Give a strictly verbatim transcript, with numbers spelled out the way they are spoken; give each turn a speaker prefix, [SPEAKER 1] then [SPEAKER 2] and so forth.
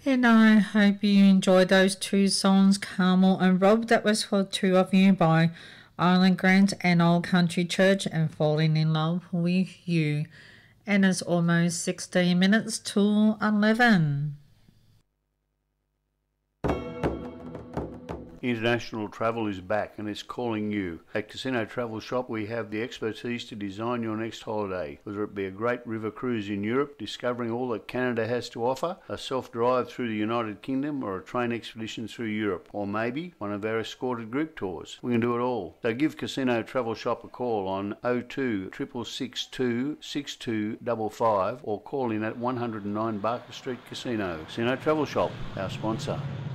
[SPEAKER 1] And I hope you enjoyed those two songs, Carmel and Rob. That was for two of you by Island Grant and Old Country Church and Falling in Love with You. And it's almost sixteen minutes to eleven.
[SPEAKER 2] International travel is back and it's calling you. At Casino Travel Shop we have the expertise to design your next holiday. Whether it be a great river cruise in Europe, discovering all that Canada has to offer, a self-drive through the United Kingdom, or a train expedition through Europe, or maybe one of our escorted group tours. We can do it all. So give Casino Travel Shop a call on oh two six six two six two five five or call in at one oh nine Barker Street Casino. Casino Travel Shop, our sponsor.